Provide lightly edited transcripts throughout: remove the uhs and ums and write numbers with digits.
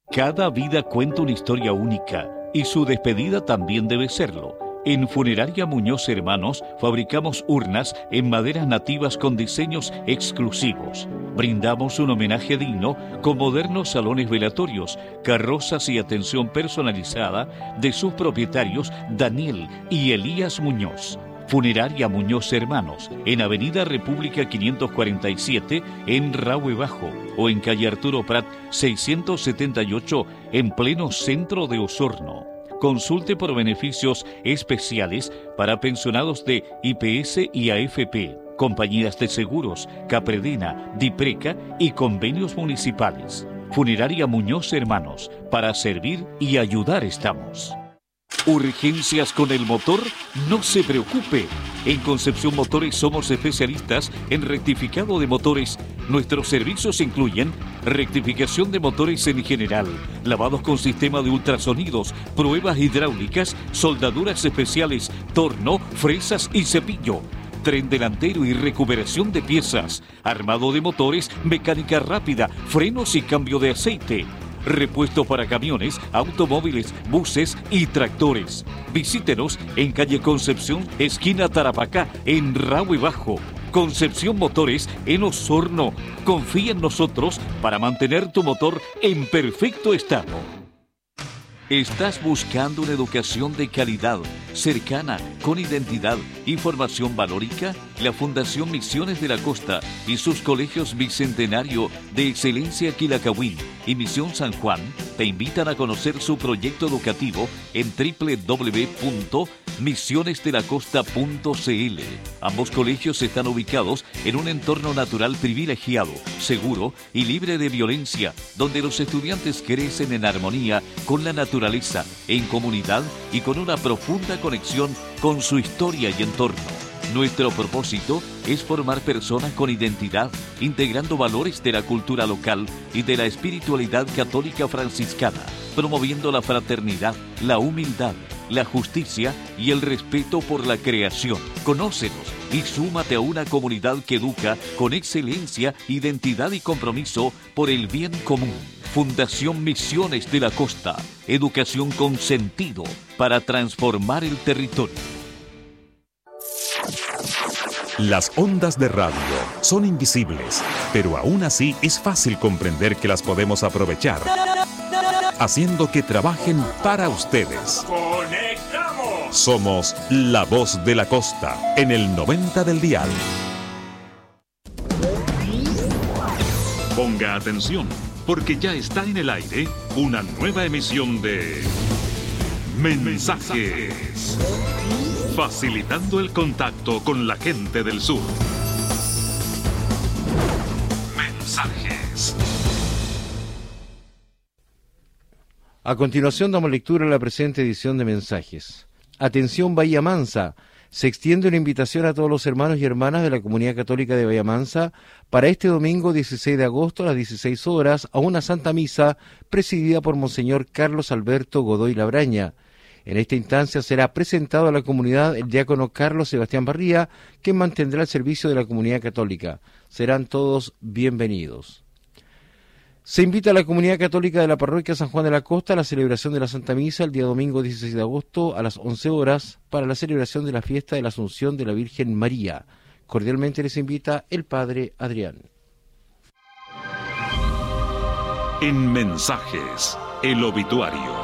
Cada vida cuenta una historia única y su despedida también debe serlo. En Funeraria Muñoz Hermanos fabricamos urnas en maderas nativas con diseños exclusivos. Brindamos un homenaje digno con modernos salones velatorios, carrozas y atención personalizada de sus propietarios Daniel y Elías Muñoz. Funeraria Muñoz Hermanos, en Avenida República 547, en Rahue Bajo, o en calle Arturo Prat 678, en pleno centro de Osorno. Consulte por beneficios especiales para pensionados de IPS y AFP, compañías de seguros, Capredena, Dipreca y convenios municipales. Funeraria Muñoz Hermanos, para servir y ayudar estamos. ¿Urgencias con el motor? No se preocupe. En Concepción Motores somos especialistas en rectificado de motores. Nuestros servicios incluyen rectificación de motores en general, lavados con sistema de ultrasonidos, pruebas hidráulicas, soldaduras especiales, torno, fresas y cepillo, tren delantero y recuperación de piezas, armado de motores, mecánica rápida, frenos y cambio de aceite. Repuesto para camiones, automóviles, buses y tractores. Visítenos en calle Concepción, esquina Tarapacá, en Rahue Bajo. Concepción Motores en Osorno. Confía en nosotros para mantener tu motor en perfecto estado. ¿Estás buscando una educación de calidad, cercana, con identidad y formación valórica? La Fundación Misiones de la Costa y sus colegios Bicentenario de Excelencia Quilacahuín y Misión San Juan te invitan a conocer su proyecto educativo en www.misionesdelacosta.cl. Ambos colegios están ubicados en un entorno natural privilegiado, seguro y libre de violencia, donde los estudiantes crecen en armonía con la naturaleza, en comunidad y con una profunda conexión con su historia y entorno. Nuestro propósito es formar personas con identidad, integrando valores de la cultura local y de la espiritualidad católica franciscana, promoviendo la fraternidad, la humildad, la justicia y el respeto por la creación. Conócenos y súmate a una comunidad que educa con excelencia, identidad y compromiso por el bien común. Fundación Misiones de la Costa. Educación con sentido para transformar el territorio. Las ondas de radio son invisibles, pero aún así es fácil comprender que las podemos aprovechar, haciendo que trabajen para ustedes. ¡Conectamos! Somos La Voz de la Costa, en el 90 del dial. Ponga atención, porque ya está en el aire una nueva emisión de Mensajes, facilitando el contacto con la gente del sur. Mensajes. A continuación damos lectura a la presente edición de Mensajes. Atención Bahía Mansa. Se extiende una invitación a todos los hermanos y hermanas de la Comunidad Católica de Bahía Mansa para este domingo 16 de agosto a las 16 horas a una Santa Misa presidida por Monseñor Carlos Alberto Godoy Labraña. En esta instancia será presentado a la comunidad el diácono Carlos Sebastián Barría, quien mantendrá el servicio de la Comunidad Católica. Serán todos bienvenidos. Se invita a la Comunidad Católica de la Parroquia San Juan de la Costa a la celebración de la Santa Misa el día domingo 16 de agosto a las 11 horas para la celebración de la fiesta de la Asunción de la Virgen María. Cordialmente les invita el Padre Adrián. En Mensajes, el obituario.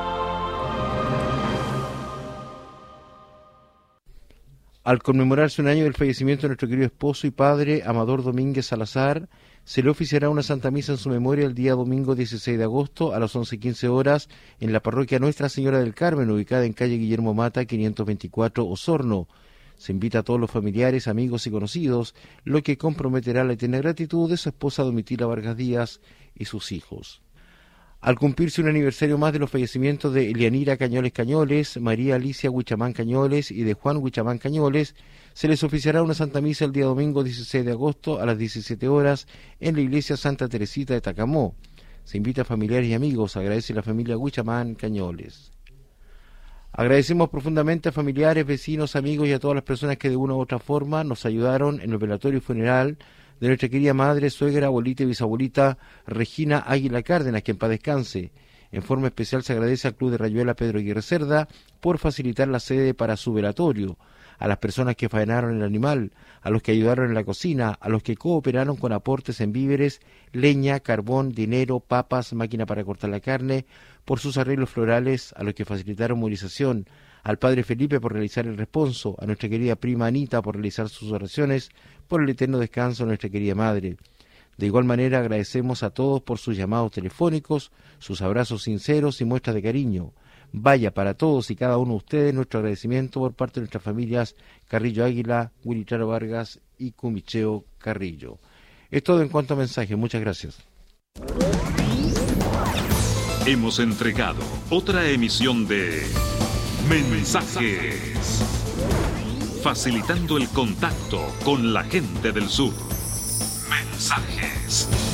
Al conmemorarse un año del fallecimiento de nuestro querido esposo y padre, Amador Domínguez Salazar, se le oficiará una Santa Misa en su memoria el día domingo 16 de agosto a las 11:15 horas en la parroquia Nuestra Señora del Carmen, ubicada en calle Guillermo Mata, 524, Osorno. Se invita a todos los familiares, amigos y conocidos, lo que comprometerá la eterna gratitud de su esposa Domitila Vargas Díaz y sus hijos. Al cumplirse un aniversario más de los fallecimientos de Elianira Cañoles Cañoles, María Alicia Huichamán Cañoles y de Juan Huichamán Cañoles, se les oficiará una Santa Misa el día domingo 16 de agosto a las 17 horas en la iglesia Santa Teresita de Tacamó. Se invita a familiares y amigos, agradece la familia Huichamán Cañoles. Agradecemos profundamente a familiares, vecinos, amigos y a todas las personas que de una u otra forma nos ayudaron en el velatorio y funeral de nuestra querida madre, suegra, abuelita y bisabuelita Regina Águila Cárdenas, que en paz descanse. En forma especial se agradece al Club de Rayuela Pedro Aguirre Cerda por facilitar la sede para su velatorio, a las personas que faenaron el animal, a los que ayudaron en la cocina, a los que cooperaron con aportes en víveres, leña, carbón, dinero, papas, máquina para cortar la carne, por sus arreglos florales, a los que facilitaron movilización, al padre Felipe por realizar el responso, a nuestra querida prima Anita por realizar sus oraciones, por el eterno descanso de nuestra querida madre. De igual manera agradecemos a todos por sus llamados telefónicos, sus abrazos sinceros y muestras de cariño. Vaya para todos y cada uno de ustedes nuestro agradecimiento por parte de nuestras familias Carrillo Águila, Wilitaro Vargas y Cumicheo Carrillo. Es todo en cuanto a mensajes. Muchas gracias. Hemos entregado otra emisión de Mensajes, facilitando el contacto con la gente del sur. Mensajes.